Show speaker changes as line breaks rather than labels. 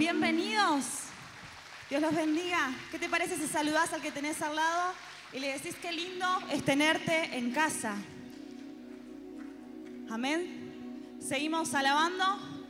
Bienvenidos. Dios los bendiga. ¿Qué te parece si saludás al que tenés al lado y le decís qué lindo es tenerte en casa? Amén. Seguimos alabando.